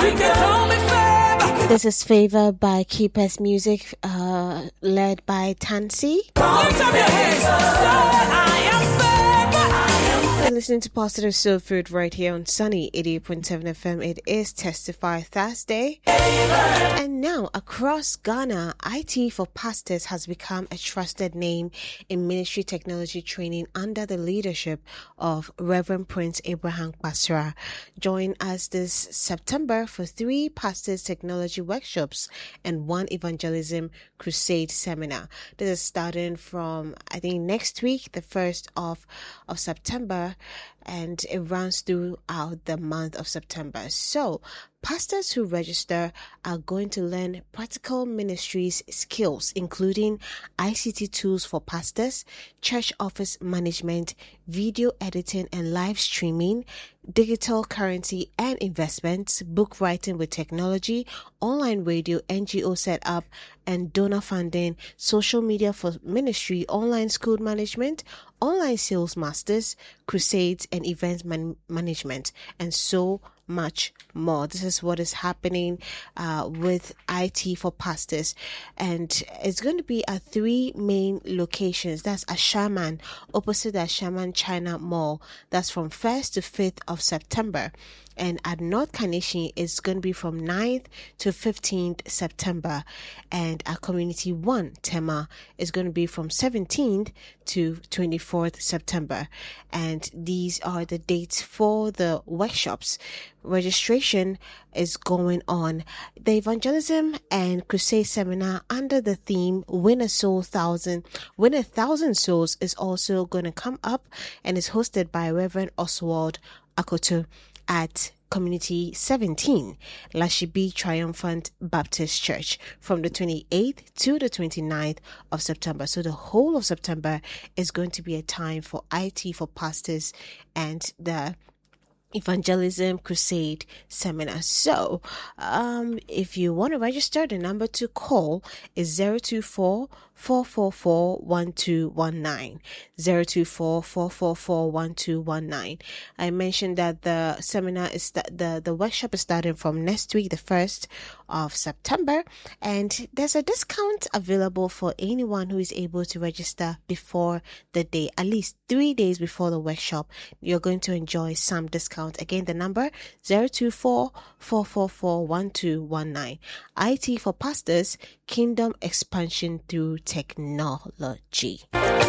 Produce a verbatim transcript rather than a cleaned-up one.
This is Favor by Keepers Music, uh, led by Tansy. You're listening to Positive Soul Food right here on Sunny eighty-eight point seven F M. It is Testify Thursday. And now, across Ghana, I T for Pastors has become a trusted name in ministry technology training under the leadership of Reverend Prince Abraham Basra. Join us this September for three Pastors Technology workshops and one Evangelism Crusade seminar. This is starting from, I think, next week, the first of, of September. And it runs throughout the month of September. So, pastors who register are going to learn practical ministries skills, including I C T tools for pastors, church office management, video editing and live streaming, digital currency and investments, book writing with technology, online radio, N G O setup and donor funding, social media for ministry, online school management, online sales masters, crusades and event man- management, and so much more. This is what is happening uh, with I T for Pastors, and it's going to be at three main locations. That's Ashaman, opposite the Ashaman China Mall. That's from first to fifth of September. And at North Kanishi, it's going to be from ninth to fifteenth September. And at Community one, Tema, is going to be from seventeenth to twenty-fourth September. And these are the dates for the workshops. Registration is going on. The Evangelism and Crusade Seminar under the theme Win a Soul Thousand, Win a Thousand Souls is also going to come up and is hosted by Reverend Oswald Akoto at Community seventeen, Lashibi Triumphant Baptist Church, from the twenty-eighth to the twenty-ninth of September. So the whole of September is going to be a time for I T for pastors and the Evangelism Crusade Seminar. So, um, if you want to register, the number to call is zero two four, four four four, one two one nine. zero two four, four four four, one two one nine. I mentioned that the seminar is th- the the workshop is starting from next week, the first of September, and there's a discount available for anyone who is able to register before the day, at least three days before the workshop. You're going to enjoy some discount. Again, the number zero two four, four four four, one two one nine. I T for Pastors, Kingdom Expansion through Technology.